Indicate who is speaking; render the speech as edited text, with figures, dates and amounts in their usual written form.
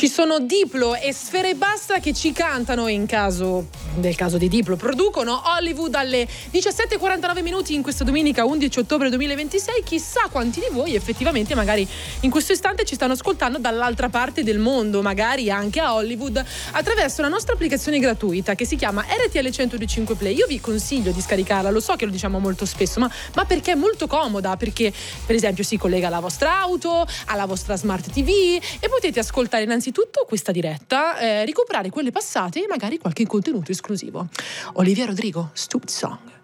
Speaker 1: Ci sono Diplo e Sfera Ebbasta che ci cantano, nel caso di Diplo producono Hollywood alle 17:49 minuti in questa domenica 11 ottobre 2026. Chissà quanti di voi effettivamente magari in questo istante ci stanno ascoltando dall'altra parte del mondo, magari anche a Hollywood, attraverso la nostra applicazione gratuita che si chiama RTL 102.5 Play. Io vi consiglio di scaricarla, lo so che lo diciamo molto spesso, ma perché è molto comoda, perché per esempio si collega alla vostra auto, alla vostra smart TV e potete ascoltare innanzitutto questa diretta, recuperare quelle passate e magari qualche contenuto esclusivo. Olivia Rodrigo, Stupid Song.